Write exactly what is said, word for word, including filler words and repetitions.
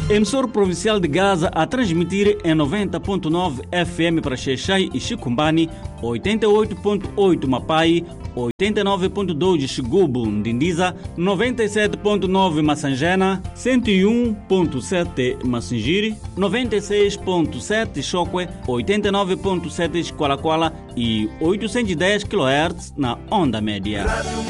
Emissor provincial de Gaza a transmitir em noventa ponto nove F M para Xai-Xai e Chicumbani, oitenta e oito ponto oito Mapai, oitenta e nove ponto dois Xigubu, Ndindiza, noventa e sete ponto nove Massangena, cento e um ponto sete Massingiri, noventa e seis ponto sete Chokwe, oitenta e nove ponto sete Xqualaquala e oitocentos e dez quilohertz na onda média.